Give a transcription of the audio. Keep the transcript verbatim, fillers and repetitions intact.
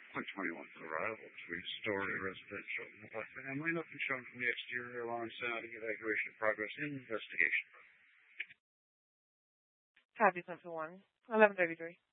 one twenty-one arrival, three-story residential multifamily. Nothing shown from the exterior. Alarm sounding. Evacuation progress. Investigation. Copy, ten to one. eleven thirty-three.